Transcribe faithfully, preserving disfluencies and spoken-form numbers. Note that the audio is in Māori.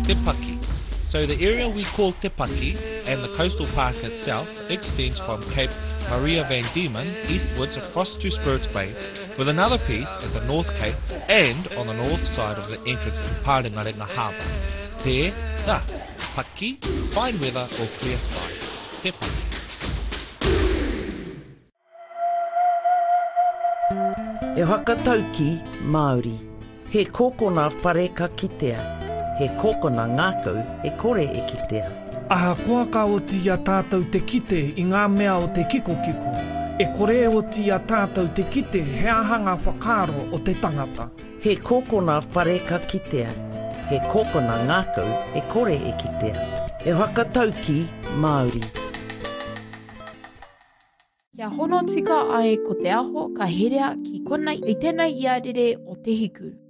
Te Paki. So the area we call Te Paki and the coastal park itself extends from Cape Maria van Diemen eastwards across to Spirits Bay, with another piece at the North Cape and on the north side of the entrance to Parengarenga Harbour. Te da Paki, fine weather or clear skies. Te Paki. E whakatauki Māori. He kōkona whare ka kitea. He kōkona ngākau e kore e kitea. Aha koa ka oti a tātou te kite i ngā mea o te kiko kiko. E kore oti a tātou te kite he ahanga whakaro o te tangata. He kōkona whare ka kitea. He kōkona ngākau e kore e kitea. E whakatauki Māori. Kia hono tika ai ko te aho ka herea ki konei i tēnei ia rere o te hiku.